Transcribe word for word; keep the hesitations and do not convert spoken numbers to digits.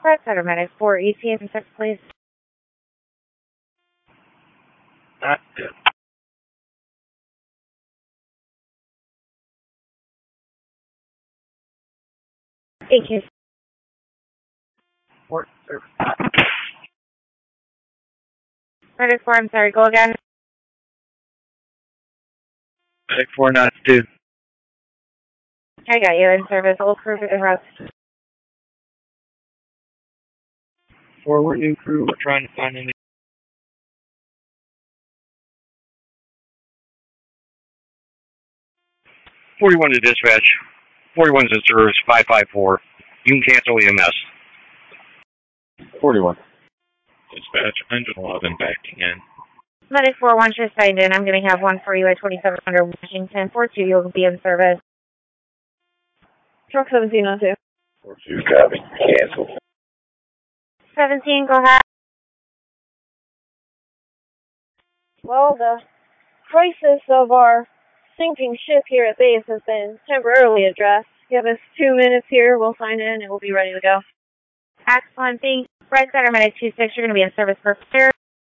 Red Center Medic for E T A and six, please. Not good. Thank you. Port service. Medic four, I'm sorry, go again. Medic four, not two. I got you in service. Old crew for the rest. Forward new crew, we're trying to find any. forty-one to dispatch. forty-one's in service, five five four. You can cancel E M S. forty-one. Dispatch, engine eleven backing in. Medic four, once you're signed in, I'm going to have one for you at twenty-seven hundred Washington. four two, you'll be in service. Truck seventeen on two. four two, copy. Cancel. seventeen, go ahead. Well, the crisis of our sinking ship here at base has been temporarily addressed. Give us two minutes here, we'll sign in, and we'll be ready to go. Excellent. Thanks. Red Center Medic two six, you're going to be in service for clear.